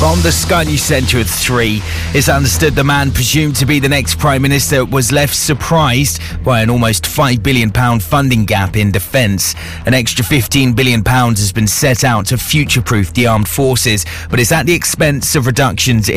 From the Sky News Centre at 3, it's understood the man presumed to be the next Prime Minister was left surprised by an almost £5 billion funding gap in defence. An extra £15 billion has been set out to future-proof the armed forces, but it's at the expense of reductions